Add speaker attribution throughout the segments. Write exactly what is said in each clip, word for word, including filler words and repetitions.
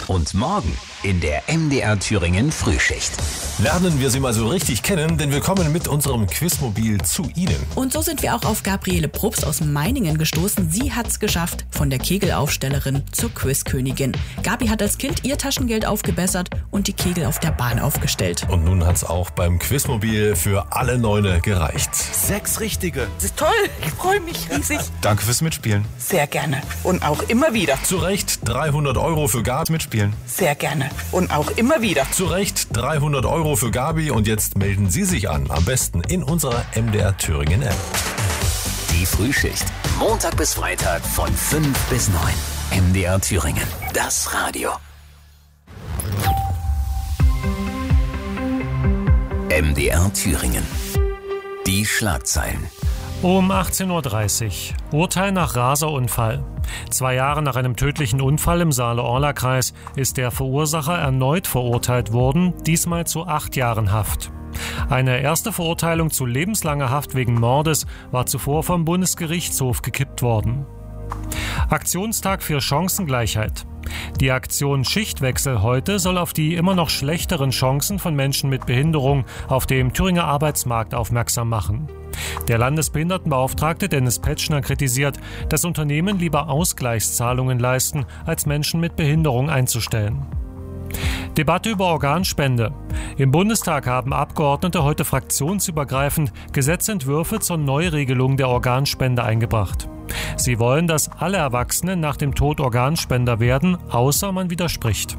Speaker 1: Und morgen in der M D R Thüringen Frühschicht.
Speaker 2: Lernen wir sie mal so richtig kennen, denn wir kommen mit unserem Quizmobil zu Ihnen.
Speaker 3: Und so sind wir auch auf Gabriele Probst aus Meiningen gestoßen. Sie hat's geschafft, von der Kegelaufstellerin zur Quizkönigin. Gabi hat als Kind ihr Taschengeld aufgebessert und die Kegel auf der Bahn aufgestellt.
Speaker 2: Und nun hat's auch beim Quizmobil für alle Neune gereicht.
Speaker 4: Sechs richtige.
Speaker 5: Das ist toll, ich freue mich riesig.
Speaker 4: Danke fürs Mitspielen.
Speaker 5: Sehr gerne und auch immer wieder.
Speaker 2: Zu Recht dreihundert Euro für Gabi mitspielen.
Speaker 5: Sehr gerne und auch immer wieder.
Speaker 2: Zu Recht dreihundert Euro für Gabi und jetzt melden Sie sich an. Am besten in unserer M D R Thüringen App.
Speaker 1: Die Frühschicht. Montag bis Freitag von fünf bis neun. M D R Thüringen. Das Radio. M D R Thüringen. Die Schlagzeilen.
Speaker 6: Um achtzehn Uhr dreißig. Urteil nach Raserunfall. Zwei Jahre nach einem tödlichen Unfall im Saale-Orla-Kreis ist der Verursacher erneut verurteilt worden, diesmal zu acht Jahren Haft. Eine erste Verurteilung zu lebenslanger Haft wegen Mordes war zuvor vom Bundesgerichtshof gekippt worden. Aktionstag für Chancengleichheit. Die Aktion Schichtwechsel heute soll auf die immer noch schlechteren Chancen von Menschen mit Behinderung auf dem Thüringer Arbeitsmarkt aufmerksam machen. Der Landesbehindertenbeauftragte Dennis Petschner kritisiert, dass Unternehmen lieber Ausgleichszahlungen leisten, als Menschen mit Behinderung einzustellen. Debatte über Organspende. Im Bundestag haben Abgeordnete heute fraktionsübergreifend Gesetzentwürfe zur Neuregelung der Organspende eingebracht. Sie wollen, dass alle Erwachsenen nach dem Tod Organspender werden, außer man widerspricht.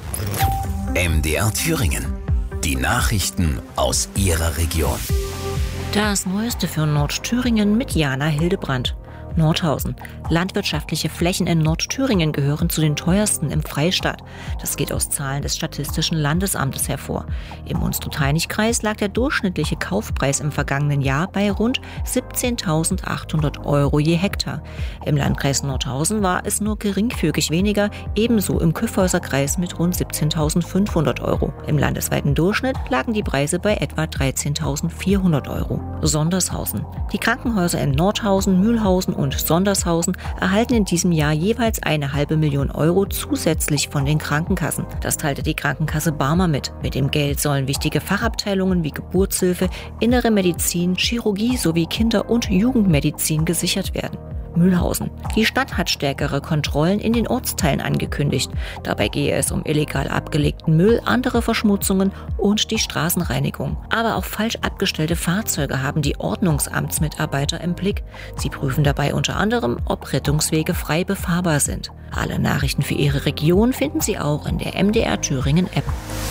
Speaker 1: M D R Thüringen. Die Nachrichten aus Ihrer Region.
Speaker 7: Das Neueste für Nordthüringen mit Jana Hildebrandt. Nordhausen. Landwirtschaftliche Flächen in Nordthüringen gehören zu den teuersten im Freistaat. Das geht aus Zahlen des Statistischen Landesamtes hervor. Im Unstrut-Hainich-Kreis lag der durchschnittliche Kaufpreis im vergangenen Jahr bei rund siebzehntausendachthundert Euro je Hektar. Im Landkreis Nordhausen war es nur geringfügig weniger, ebenso im Kyffhäuser-Kreis mit rund siebzehntausendfünfhundert Euro. Im landesweiten Durchschnitt lagen die Preise bei etwa dreizehntausendvierhundert Euro. Sondershausen. Die Krankenhäuser in Nordhausen, Mühlhausen und Sondershausen erhalten in diesem Jahr jeweils eine halbe Million Euro zusätzlich von den Krankenkassen. Das teilte die Krankenkasse Barmer mit. Mit dem Geld sollen wichtige Fachabteilungen wie Geburtshilfe, Innere Medizin, Chirurgie sowie Kinder- und Jugendmedizin gesichert werden. Mühlhausen. Die Stadt hat stärkere Kontrollen in den Ortsteilen angekündigt. Dabei gehe es um illegal abgelegten Müll, andere Verschmutzungen und die Straßenreinigung. Aber auch falsch abgestellte Fahrzeuge haben die Ordnungsamtsmitarbeiter im Blick. Sie prüfen dabei unter anderem, ob Rettungswege frei befahrbar sind. Alle Nachrichten für Ihre Region finden Sie auch in der M D R Thüringen App.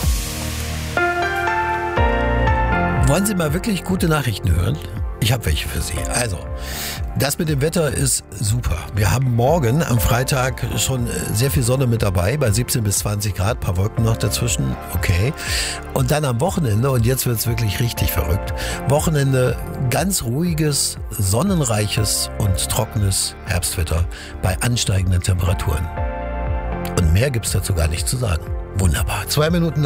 Speaker 8: Wollen Sie mal wirklich gute Nachrichten hören? Ich habe welche für Sie. Also, das mit dem Wetter ist super. Wir haben morgen am Freitag schon sehr viel Sonne mit dabei, bei siebzehn bis zwanzig Grad, paar Wolken noch dazwischen, okay. Und dann am Wochenende, und jetzt wird es wirklich richtig verrückt, Wochenende ganz ruhiges, sonnenreiches und trockenes Herbstwetter bei ansteigenden Temperaturen. Und mehr gibt's dazu gar nicht zu sagen. Wunderbar. Zwei Minuten